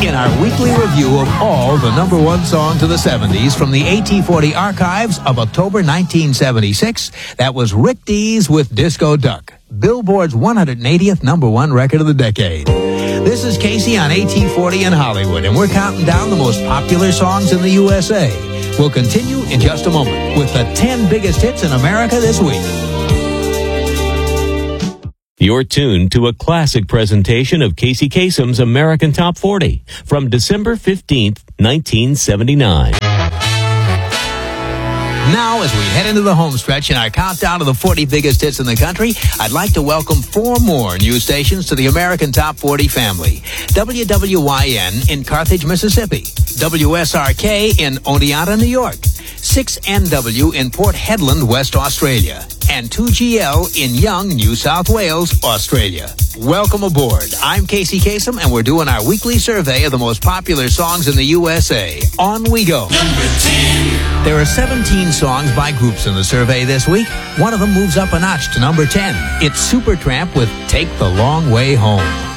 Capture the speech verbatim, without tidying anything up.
in our weekly review of all the number one songs of the seventies from the A T forty archives of October nineteen seventy-six. That was Rick Dees with Disco Duck, Billboard's one hundred eightieth number one record of the decade. This is Casey on A T forty in Hollywood, and we're counting down the most popular songs in the U S A. We'll continue in just a moment with the ten biggest hits in America this week. You're tuned to a classic presentation of Casey Kasem's American Top forty from December fifteenth, nineteen seventy-nine. Now, as we head into the home stretch in our countdown of the forty biggest hits in the country, I'd like to welcome four more new stations to the American Top forty family. W W Y N in Carthage, Mississippi. W S R K in Oneonta, New York. six N W in Port Hedland, West Australia. And two G L in Young, New South Wales, Australia. Welcome aboard. I'm Casey Kasem, and we're doing our weekly survey of the most popular songs in the U S A. On we go. Number ten. There are seventeen songs by groups in the survey this week. One of them moves up a notch to number ten. It's Supertramp with Take the Long Way Home.